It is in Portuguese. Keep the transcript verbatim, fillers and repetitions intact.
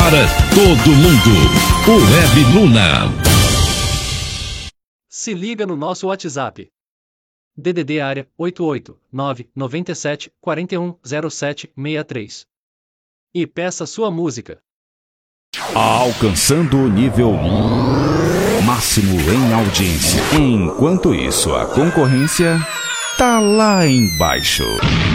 para todo mundo. O Web Luna. Se liga no nosso WhatsApp. D D D área oito oito nove nove sete quatro um zero sete seis três. E peça sua música. Alcançando o nível máximo em audiência. Enquanto isso, a concorrência tá lá embaixo.